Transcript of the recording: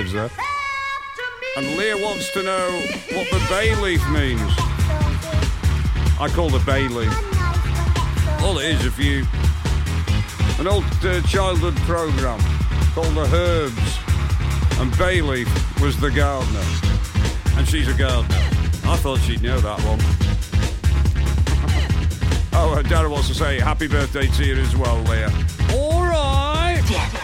leaves there. And Leah wants to know what the bay leaf means. I call the bay leaf. All it is, an old childhood programme called The Herbs, and bay leaf was the gardener. And she's a gardener. I thought she'd know that one. Oh, Darren wants to say happy birthday to you as well, Leah. All right.